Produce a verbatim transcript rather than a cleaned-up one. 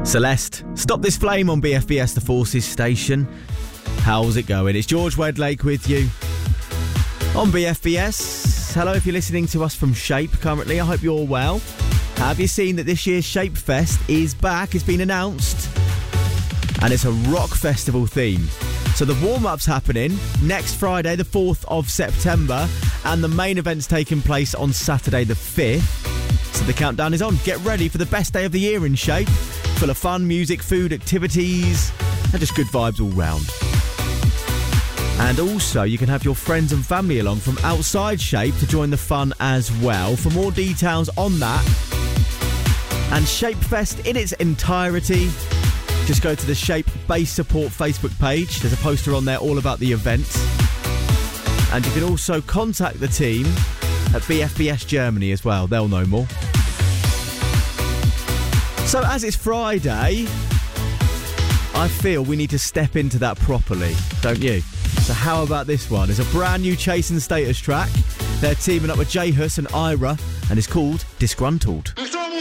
Celeste, Stop This Flame on B F B S The Forces station. How's it going? It's George Wedlake with you on B F B S. Hello if you're listening to us from Shape currently. I hope you're well. Have you seen that this year's Shape Fest is back? It's been announced. And it's a rock festival theme. So the warm-up's happening next Friday, the fourth of September. And the main event's taking place on Saturday the fifth. So the countdown is on. Get ready for the best day of the year in Shape. Full of fun, music, food, activities, and just good vibes all round. And also, you can have your friends and family along from outside Shape to join the fun as well. For more details on that and Shape Fest in its entirety, just go to the Shape Base Support Facebook page. There's a poster on there all about the event. And you can also contact the team at B F B S Germany as well. They'll know more. So as it's Friday, I feel we need to step into that properly, don't you? So how about this one? It's a brand new Chase and Status track. They're teaming up with J Hus and Ira, and it's called Disgruntled.